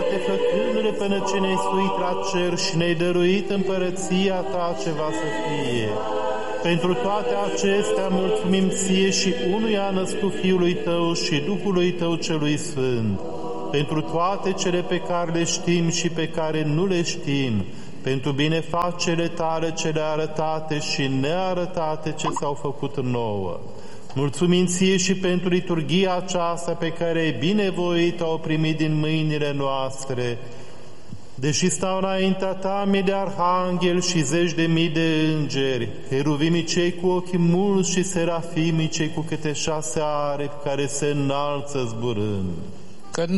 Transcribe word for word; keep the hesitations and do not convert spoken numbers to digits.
toate făcându-le până ce ne-ai suit la cer și ne-ai dăruit împărăția Ta ce va să fie. Pentru toate acestea mulțumim Ție și unuia născut Fiului Tău și Duhului Tău celui Sfânt, pentru toate cele pe care le știm și pe care nu le știm, pentru binefacele Tale cele arătate și nearătate ce s-au făcut nouă. Mulțumim Ție și pentru liturghia aceasta pe care ai binevoit o primit din mâinile noastre, deși stau înaintea Ta mii de arhangheli și zeci de mii de îngeri, heruvimii cei cu ochii mulți și serafimii cei cu câte șase aripi care se înalță zburând.